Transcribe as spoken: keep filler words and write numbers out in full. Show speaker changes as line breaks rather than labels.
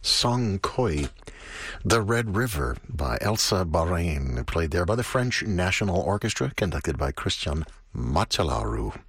Song Koi. The Red River by Elsa Barain, played there by the French National Orchestra, conducted by Christian Machalaru.